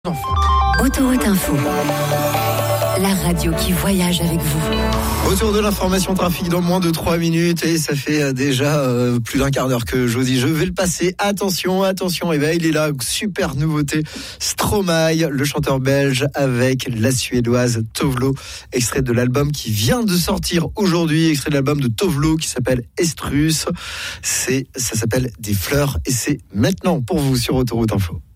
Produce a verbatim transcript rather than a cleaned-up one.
Autoroute Info, la radio qui voyage avec vous. Autour de l'information trafic dans moins de trois minutes et ça fait déjà euh, plus d'un quart d'heure que je vous dis je vais le passer. Attention, attention, et ben il est là, super nouveauté. Stromae, le chanteur belge avec la suédoise Tovlo, extrait de l'album qui vient de sortir aujourd'hui, extrait de l'album de Tovlo qui s'appelle Estrus. C'est, ça s'appelle Des fleurs et c'est maintenant pour vous sur Autoroute Info.